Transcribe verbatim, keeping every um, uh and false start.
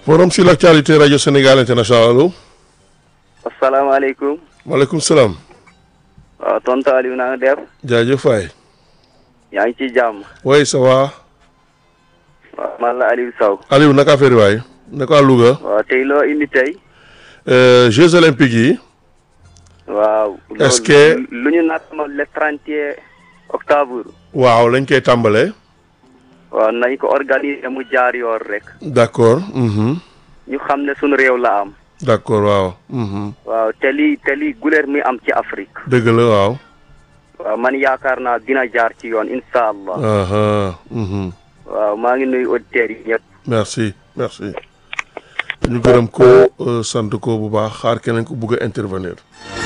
Forum sur l'actualité Radio Sénégal International allo. asalaamaaleykum. maaleykum salaam. waaw tonton Aliou na nga def. jaajëf waay. yaa ngi ci jàmm. oui ça va. waaw man la Aliou Sow. Aliou naka affaire yi waay. naka Louga. waaw tey loo indi tey. Jeux olympiques yi. waaw. est-ce que lu ñu natt le trente et un octobre. waaw lañ koy tàmbalee. waaw nañ ko organiser mu jaar yoon rek. d'accord. mhm. ñu xam ne sunu réew la am. d'accord waaw. mhm. waaw te lii te lii guleer mi am ci Afrique. dëgg la waaw. waaw man yaakaar naa dina jaar ci yoon incha allah. aha mhm. waaw maa ngi nuyu auditeurs yi ñëpp. merci merci. ñu gërëm ko sant ko bu baax xaar keneen ko bugg a intervenir.